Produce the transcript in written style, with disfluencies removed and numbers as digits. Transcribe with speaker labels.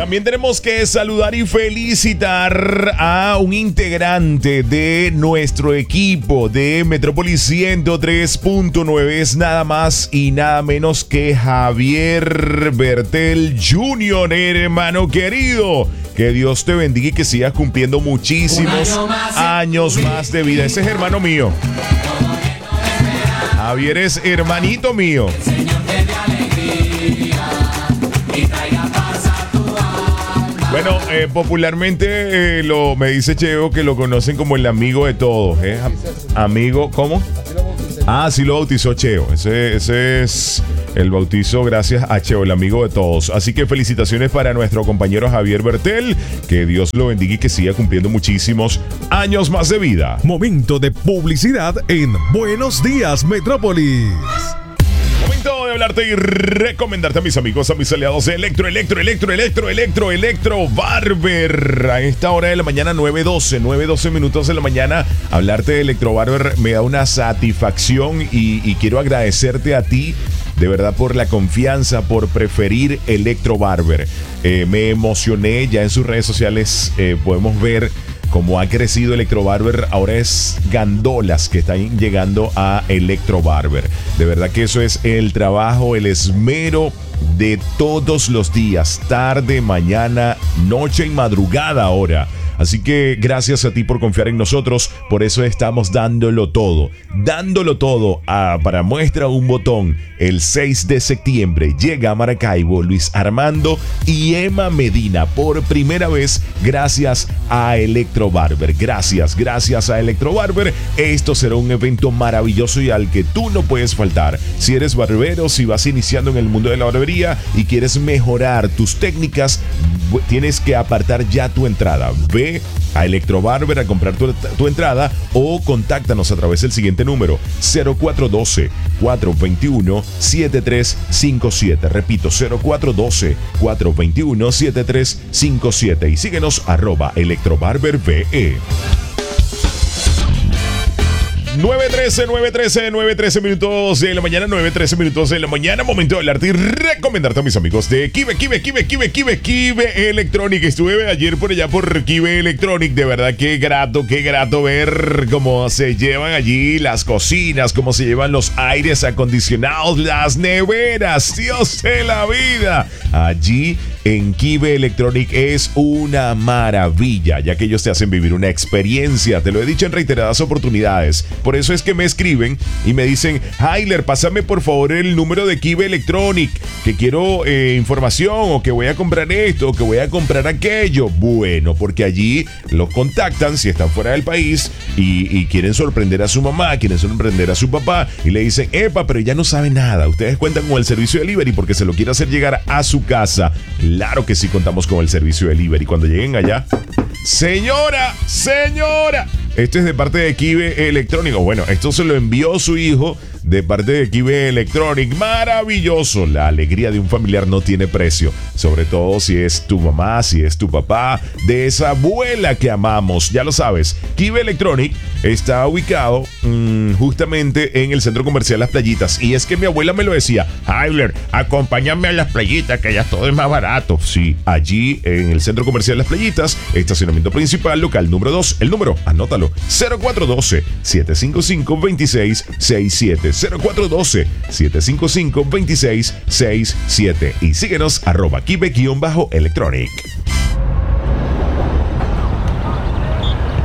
Speaker 1: También tenemos que saludar y felicitar a un integrante de nuestro equipo de Metrópolis 103.9. Es nada más y nada menos que Javier Bertel Jr., hermano querido. Que Dios te bendiga y que sigas cumpliendo muchísimos años más de vida. Ese es hermano mío. Javier es hermanito mío. Bueno, popularmente me dice Cheo que lo conocen como el amigo de todos. Amigo, ¿cómo? Sí lo bautizó Cheo. Ese es el bautizo gracias a Cheo, el amigo de todos. Así que felicitaciones para nuestro compañero Javier Bertel. Que Dios lo bendiga y que siga cumpliendo muchísimos años más de vida.
Speaker 2: Momento de publicidad en Buenos Días, Metrópolis.
Speaker 1: Momento de hablarte y recomendarte a mis amigos, a mis aliados de Electro Barber. A esta hora de la mañana, 9:12 minutos de la mañana, hablarte de Electro Barber me da una satisfacción y quiero agradecerte a ti, de verdad, por la confianza, por preferir Electro Barber. Me emocioné, ya en sus redes sociales podemos ver cómo ha crecido Electro Barber. Ahora es gandolas que están llegando a Electro Barber. De verdad que eso es el trabajo, el esmero de todos los días, tarde, mañana, noche y madrugada ahora. Así que gracias a ti por confiar en nosotros. Por eso estamos dándolo todo. Para muestra un botón. El 6 de septiembre llega a Maracaibo Luis Armando y Emma Medina por primera vez gracias a Electro Barber. Gracias a Electro Barber. Esto será un evento maravilloso y al que tú no puedes faltar. Si eres barbero, si vas iniciando en el mundo de la barbería y quieres mejorar tus técnicas, tienes que apartar ya tu entrada. Ve a Electro Barber a comprar tu entrada o contáctanos a través del siguiente número: 0412-421-7357. Repito, 0412-421-7357 y síguenos @ElectroBarberVE. 9:13 minutos de la mañana, 9:13 minutos de la mañana. Momento de hablarte y recomendarte a mis amigos de Kive Electronic. Estuve ayer por allá por Kive Electronic. De verdad, qué grato ver cómo se llevan allí las cocinas, cómo se llevan los aires acondicionados, las neveras. Dios de la vida. Allí en Kive Electronic es una maravilla, ya que ellos te hacen vivir una experiencia. Te lo he dicho en reiteradas oportunidades. Por eso es que me escriben y me dicen: Hailer, pásame por favor el número de Kive Electronic, que quiero información, o que voy a comprar esto, o que voy a comprar aquello. Bueno, porque allí los contactan si están fuera del país y quieren sorprender a su mamá, quieren sorprender a su papá, y le dicen: epa, pero ella no sabe nada. Ustedes cuentan con el servicio de delivery porque se lo quiere hacer llegar a su casa. Claro que sí, contamos con el servicio de delivery. Cuando lleguen allá, señora, esto es de parte de Kive Electronic. Bueno, esto se lo envió su hijo de parte de Kive Electronic. Maravilloso. La alegría de un familiar no tiene precio. Sobre todo si es tu mamá, si es tu papá, de esa abuela que amamos. Ya lo sabes, Kive Electronic está ubicado justamente en el centro comercial Las Playitas. Y es que mi abuela me lo decía: Hailer, acompáñame a Las Playitas, que allá todo es más barato. Sí, allí en el centro comercial Las Playitas, estacionamiento principal, local número 2. El número, anótalo: 0412-755-2667. 0412-755-2667. Y síguenos @Kive-Electronic.